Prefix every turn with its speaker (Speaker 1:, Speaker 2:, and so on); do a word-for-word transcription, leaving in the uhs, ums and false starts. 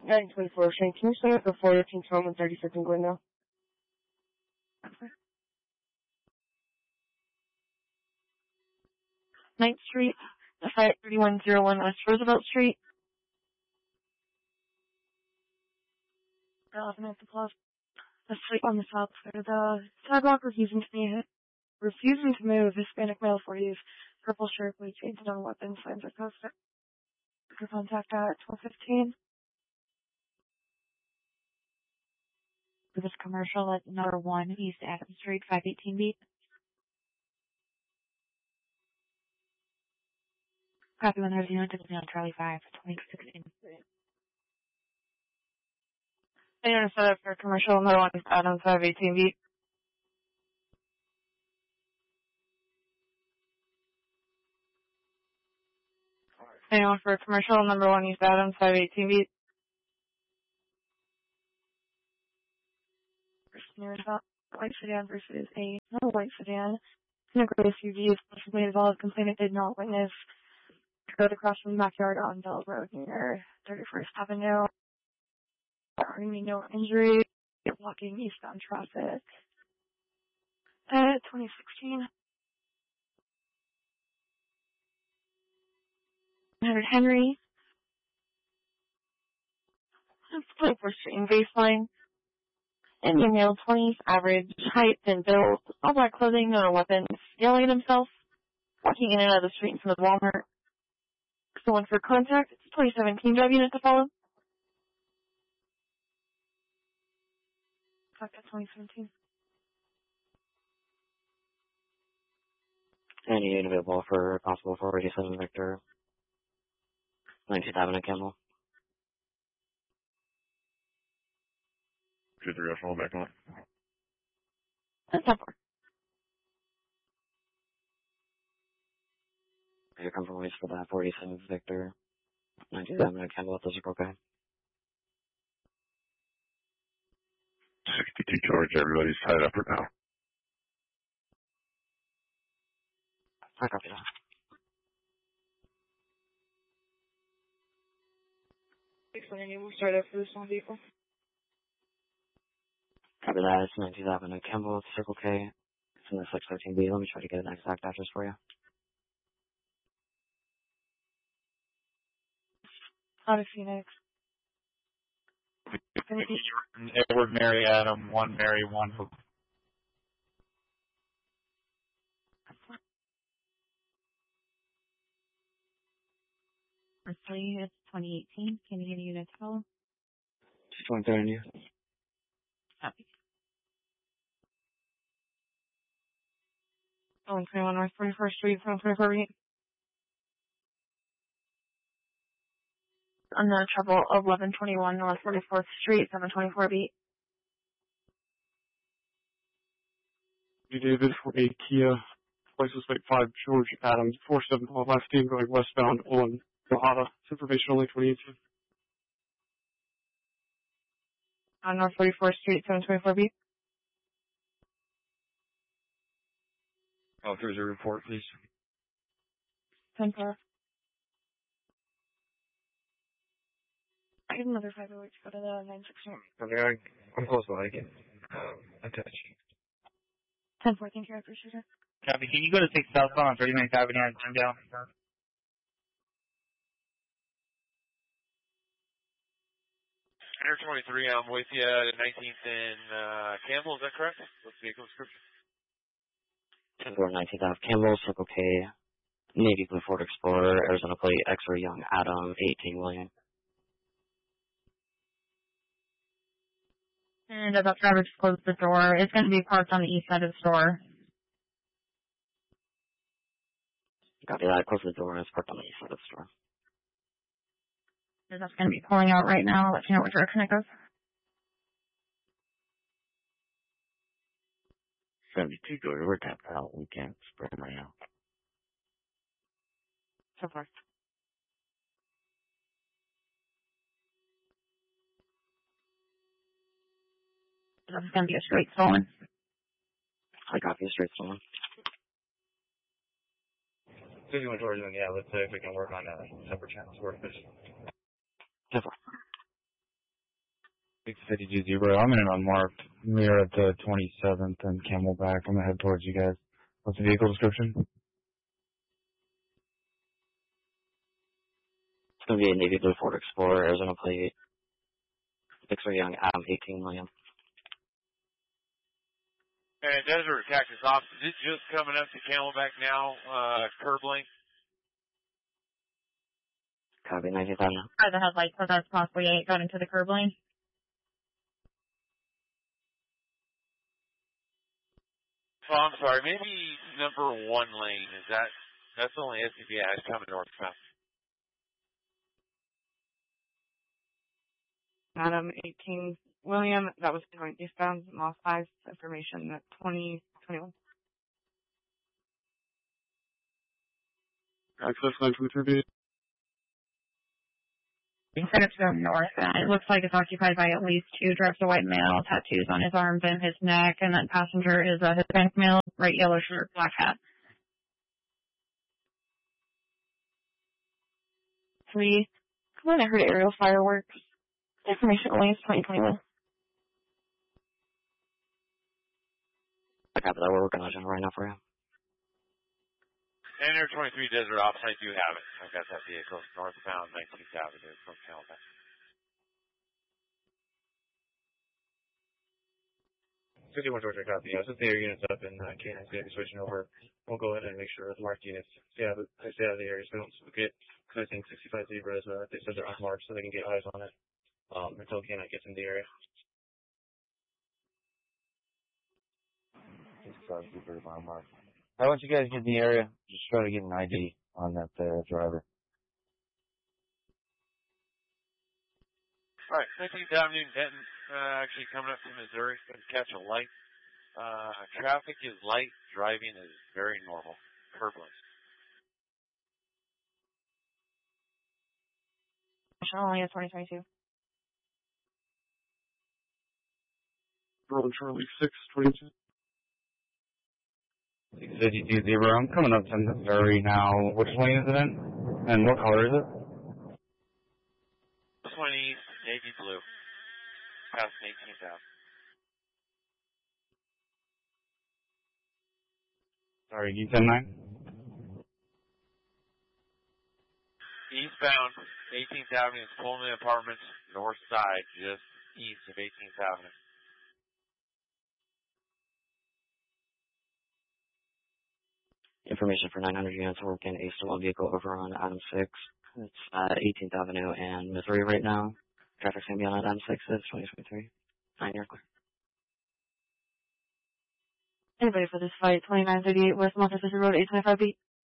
Speaker 1: nine twenty-four, Shane, can you start at the four fifteen home and thirty-six in Glendale? ninth Street, the five thirty-one oh one West Roosevelt Street. eleven at the plaza. The street on the south side of the sidewalk refusing to move, refusing to move. Hispanic male forties, purple shirt, blue jeans, no weapons, signs are posted. For contact at twelve fifteen.
Speaker 2: For this commercial at number one, East Adams Street, five eighteen beat. Copy one there's unit to be on Charlie five, twenty sixteen.
Speaker 1: I want to set up for commercial number one, East Adams, five eighteen beat. Anyone for commercial number one, East Adams, five eighteen beat. Near top white sedan versus a another white sedan. In a gray S U V is possibly involved. Complainant did not witness. Rode across from the backyard on Bell Road near thirty-first Avenue. Already no injury. Blocking eastbound traffic. At twenty sixteen. one hundred Henry. twenty-fourth Street in Baseline. Indian male, twenties, average height and build, all black clothing, no weapons, yelling at himself, walking in and out of the street in front of Walmart. Someone for contact, it's twenty seventeen drive unit to follow. Contact twenty seventeen.
Speaker 3: Any unit available for possible four eighty-seven Victor, nineteenth Avenue, Campbell.
Speaker 4: two three oh, back on.
Speaker 1: That's not far.
Speaker 3: Your confirmation for that four eighty-seven Victor, nineteenth Avenue, Campbell, those are okay.
Speaker 4: sixty-two George, everybody's tied up for now.
Speaker 3: I copy that.
Speaker 1: Explain you will start up for this one vehicle.
Speaker 3: Copy that, it's nineteenth Avenue, Campbell, Circle K. It's in the six thirteen B. Let me try to get an exact address for you.
Speaker 1: Out of Phoenix.
Speaker 5: Edward, Mary, Adam, one Mary, one Hope.
Speaker 2: For three, it's twenty eighteen. Can you get a unit to follow?
Speaker 3: Just one third on you.
Speaker 2: Copy.
Speaker 1: Oh, twenty-one North forty-first Street, seven twenty-four beat. Unknown trouble, eleven twenty-one North forty-fourth Street, seven twenty-four beat.
Speaker 6: David for a Kia, license plate five George Adams, four seven twelve last team going westbound on Mojave. Information only twenty eighteen.
Speaker 1: On North forty-fourth Street, seven twenty-four beat.
Speaker 4: Oh, there's a report, please.
Speaker 1: ten four. I have another five oh eight to go to the nine sixteen.
Speaker 4: Okay, I'm close by. I can um, attach.
Speaker 1: ten four, thank you, I appreciate it.
Speaker 5: Copy. Can you go to six southbound on thirty-ninth Avenue and turn down?
Speaker 7: one twenty-three, I'm with you at nineteenth and uh, Campbell, is that correct? What's the vehicle description?
Speaker 3: ten four nineteenth Avenue, Campbell, Circle K, Navy Blue Ford Explorer, Arizona plate, X-ray Young Adam, eighteen William.
Speaker 1: And about driver just closed the door. It's going to be parked on the east side of the store.
Speaker 3: Copy that, close the door, it's parked on the east side of the store.
Speaker 1: That's going to be pulling out right now. I'll let you know what direction it goes.
Speaker 4: seventy-two George, we're tapped out. We can't spread them right now.
Speaker 1: So far. This is going to be a straight stolen.
Speaker 3: I copy a straight stolen.
Speaker 4: fifty-one George, yeah, let's see if we can work on uh, separate channels for this.
Speaker 3: ten four.
Speaker 8: six fifty-two zero. I'm in an unmarked. We're at the twenty-seventh and Camelback. I'm gonna head towards you guys. What's the vehicle description?
Speaker 3: It's going to be a navy blue Ford Explorer, Arizona plate, X-ray young Adam, eighteen million.
Speaker 7: And Desert Cactus Ops, is it just coming up to Camelback now, uh, curb length?
Speaker 3: Copy, nineteenth Avenue.
Speaker 2: Are the headlights, so that's possibly eight going into the curb lane?
Speaker 7: Oh, I'm sorry, maybe number one lane, is that, that's the only S U V I has coming northbound.
Speaker 1: Adam, eighteen William, that was going eastbound, lost five information at twenty twenty-one.
Speaker 6: Access nine twenty-three B.
Speaker 2: Set it to go north. It looks like it's occupied by at least two. Drives a white male, tattoos on his arms and his neck, and that passenger is a Hispanic male, bright yellow shirt, black hat.
Speaker 1: Three, come on, I heard aerial fireworks. Information only is twenty twenty-one.
Speaker 3: I copy that. We're working on it right now for you.
Speaker 7: And Air twenty-three Desert Ops, I do have it. I've got that vehicle northbound nineteenth Avenue from Camelback.
Speaker 8: fifty-one Georgia, copy. I was just the air units up in uh, K nine C. Switching over. We'll go ahead and make sure the marked units stay out of, stay out of the area so we don't get connecting sixty-five zebras. Uh, they said they're unmarked so they can get eyes on it um, until K nine gets in the area. sixty-five zebras unmarked. How once you guys get in the area, just try to get an I D on that uh, driver.
Speaker 7: All right, nineteenth Avenue in Denton, uh, actually coming up to Missouri, going to catch a light. Uh, traffic is light, driving is very normal. Curb length.
Speaker 1: Only is twenty twenty-two.
Speaker 6: Rolling Charlie six twenty-two.
Speaker 8: six fifty-two zero. I'm coming up to Missouri now. Which lane is it in? And what color is it?
Speaker 7: twenty, navy blue. Past eighteenth Avenue.
Speaker 8: Sorry, you said nine?
Speaker 7: Eastbound, eighteenth Avenue is Pullman Apartments, north side, just east of eighteenth Avenue.
Speaker 3: Information for nine hundred units working a stolen vehicle over on Adam six. It's uh, eighteenth Avenue and Missouri right now. Traffic's going to be on Adam six. It's twenty twenty-three. Nine year clear.
Speaker 1: Anybody for this fight, twenty-nine thirty-eight West Montezuma Road, eight twenty-five B.